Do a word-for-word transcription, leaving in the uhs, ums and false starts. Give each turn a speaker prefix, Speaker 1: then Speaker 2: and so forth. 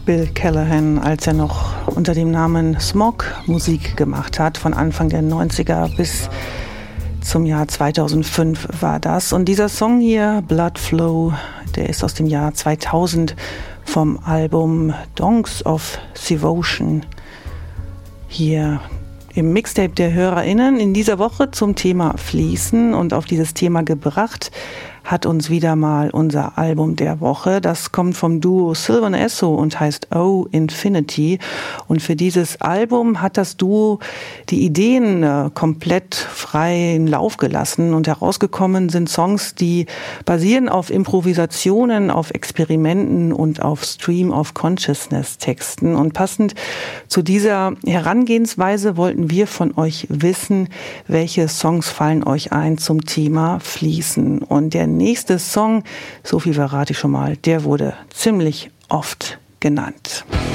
Speaker 1: Bill Callahan, als er noch unter dem Namen Smog Musik gemacht hat, von Anfang der neunziger bis zum Jahr zweitausendfünf war das. Und dieser Song hier, Blood Flow, der ist aus dem Jahr zweitausend vom Album Donks of Devotion. Hier im Mixtape der HörerInnen in dieser Woche zum Thema Fließen, und auf dieses Thema gebracht hat uns wieder mal unser Album der Woche. Das kommt vom Duo Sylvan Esso und heißt Oh Infinity. Und für dieses Album hat das Duo die Ideen äh, komplett frei in Lauf gelassen. Und herausgekommen sind Songs, die basieren auf Improvisationen, auf Experimenten und auf Stream of Consciousness Texten. Und passend zu dieser Herangehensweise wollten wir von euch wissen, welche Songs fallen euch ein zum Thema Fließen. Und der nächste Song, so viel verrate ich schon mal, der wurde ziemlich oft genannt.